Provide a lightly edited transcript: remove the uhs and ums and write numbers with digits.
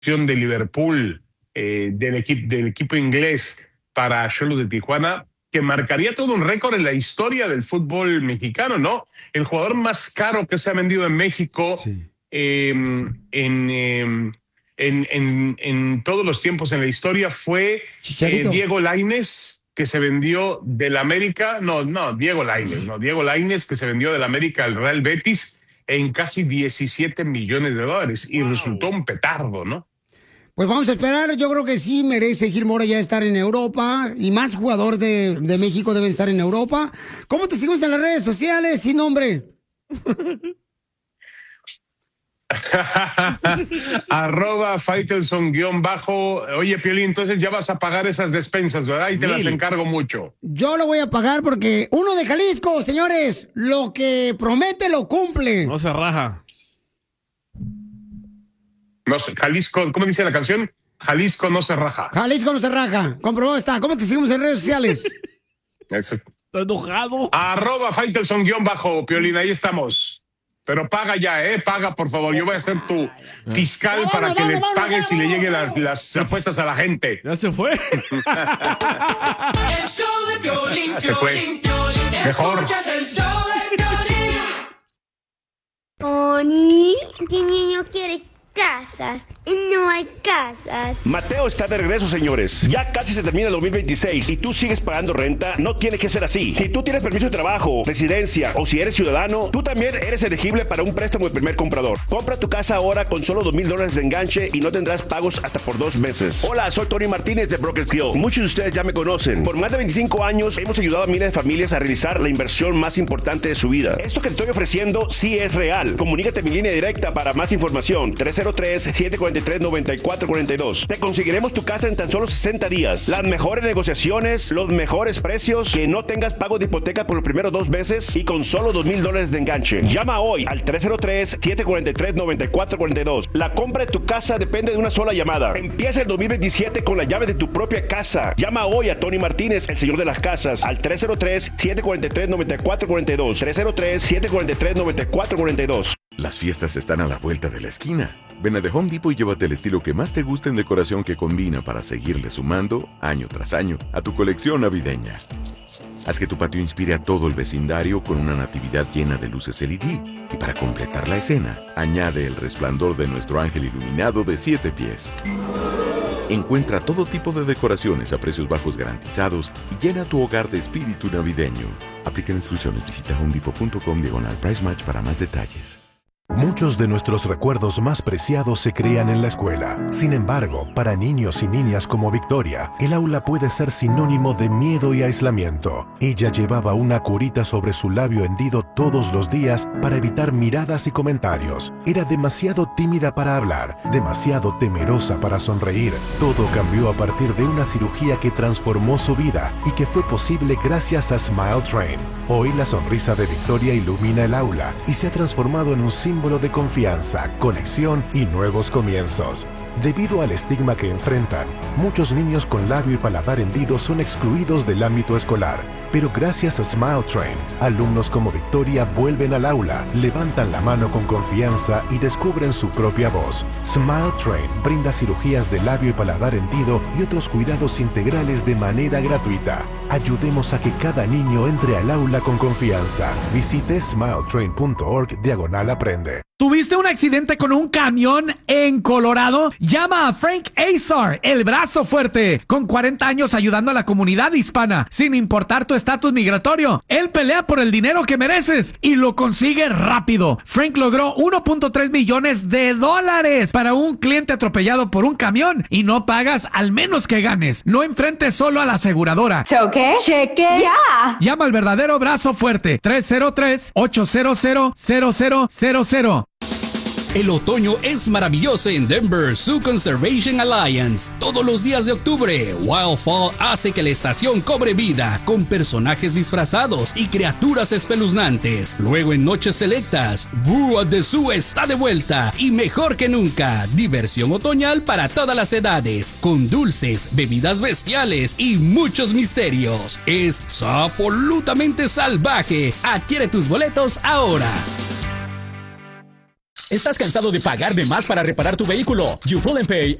de Liverpool, del equipo inglés para Xolos de Tijuana, que marcaría todo un récord en la historia del fútbol mexicano, ¿no? El jugador más caro que se ha vendido en México en todos los tiempos en la historia fue Diego Lainez, que se vendió del América, Diego Lainez, que se vendió del América al Real Betis en casi 17 millones de dólares y resultó un petardo, ¿no? Pues vamos a esperar, yo creo que sí merece Gil Mora ya estar en Europa y más jugadores de México deben estar en Europa. ¿Cómo te seguimos en las redes sociales? Sin nombre. @Faitelson_ Oye, Piolín, entonces ya vas a pagar esas despensas, ¿verdad? Y te las encargo mucho. Yo lo voy a pagar porque uno de Jalisco, señores, lo que promete lo cumple. No se raja. No sé, Jalisco, ¿cómo dice la canción? Jalisco no se raja. Jalisco no se raja. Comprobado está. ¿Cómo te seguimos en redes sociales? Exacto. Estoy enojado. @Faitelson_ Piolín, ahí estamos. Pero paga ya, paga, por favor. Yo voy a ser tu fiscal para que le pagues y le lleguen las apuestas a la gente. Ya se fue. El show de Piolín, se fue. Piolín, Mejor. escuchas el show de Piolín. Oni, mi niño quiere casas y no hay casas. Mateo está de regreso, señores. Ya casi se termina el 2026 y tú sigues pagando renta. No tiene que ser así. Si tú tienes permiso de trabajo, residencia o si eres ciudadano, tú también eres elegible para un préstamo de primer comprador. Compra tu casa ahora con solo $2,000 de enganche y no tendrás pagos hasta por 2 meses. Hola, soy Tony Martínez de Brokers Guild. Muchos de ustedes ya me conocen. Por más de 25 años hemos ayudado a miles de familias a realizar la inversión más importante de su vida. Esto que te estoy ofreciendo sí es real. Comunícate a mi línea directa para más información. 303-743-9442. Te conseguiremos tu casa en tan solo 60 días. Las mejores negociaciones, los mejores precios, que no tengas pago de hipoteca por los primeros 2 meses y con solo $2,000 de enganche. Llama hoy al 303-743-9442. La compra de tu casa depende de una sola llamada. Empieza el 2027 con la llave de tu propia casa. Llama hoy a Tony Martínez, el señor de las casas, al 303-743-9442. 303-743-9442. Las fiestas están a la vuelta de la esquina. Ven a The Home Depot y llévate el estilo que más te guste en decoración que combina para seguirle sumando, año tras año, a tu colección navideña. Haz que tu patio inspire a todo el vecindario con una natividad llena de luces LED. Y para completar la escena, añade el resplandor de nuestro ángel iluminado de 7 pies. Encuentra todo tipo de decoraciones a precios bajos garantizados y llena tu hogar de espíritu navideño. Aplican exclusiones. Visita homedepot.com/price match para más detalles. Muchos de nuestros recuerdos más preciados se crean en la escuela. Sin embargo, para niños y niñas como Victoria, el aula puede ser sinónimo de miedo y aislamiento. Ella llevaba una curita sobre su labio hendido todos los días para evitar miradas y comentarios. Era demasiado tímida para hablar, demasiado temerosa para sonreír. Todo cambió a partir de una cirugía que transformó su vida y que fue posible gracias a Smile Train. Hoy la sonrisa de Victoria ilumina el aula y se ha transformado en un símbolo de confianza, conexión y nuevos comienzos. Debido al estigma que enfrentan, muchos niños con labio y paladar hendidos son excluidos del ámbito escolar. Pero gracias a Smile Train, alumnos como Victoria vuelven al aula, levantan la mano con confianza y descubren su propia voz. Smile Train brinda cirugías de labio y paladar hendido y otros cuidados integrales de manera gratuita. Ayudemos a que cada niño entre al aula con confianza. Visite smiletrain.org/aprende. ¿Tuviste un accidente con un camión en Colorado? Llama a Frank Azar, el brazo fuerte, con 40 años ayudando a la comunidad hispana, sin importar tu estatus migratorio. Él pelea por el dinero que mereces y lo consigue rápido. Frank logró $1.3 millones para un cliente atropellado por un camión y no pagas al menos que ganes. No enfrentes solo a la aseguradora. ¿Choque? ¿Cheque? ¡Ya! Llama al verdadero brazo fuerte. 303-800-0000. El otoño es maravilloso en Denver Zoo Conservation Alliance. Todos los días de octubre, Wild Fall hace que la estación cobre vida con personajes disfrazados y criaturas espeluznantes. Luego en noches selectas, Boo at the Zoo está de vuelta y mejor que nunca. Diversión otoñal para todas las edades, con dulces, bebidas bestiales y muchos misterios. Es absolutamente salvaje. Adquiere tus boletos ahora. ¿Estás cansado de pagar de más para reparar tu vehículo? You Pull and Pay